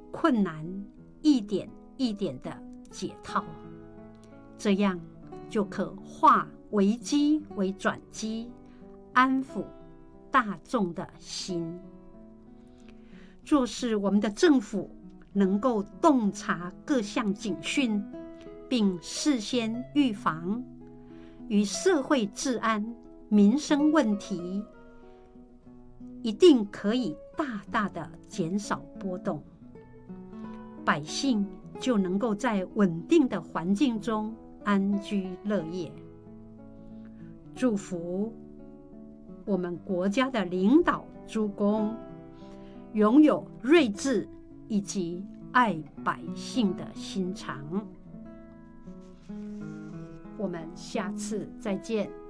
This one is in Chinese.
困难一点一点的解套，这样就可化危机为转机，安抚大众的心。若是我们的政府能够洞察各项警讯，并事先预防，与社会治安、民生问题一定可以大大的减少波动，百姓就能够在稳定的环境中安居乐业。祝福我们国家的领导诸公拥有睿智以及爱百姓的心肠。我们下次再见。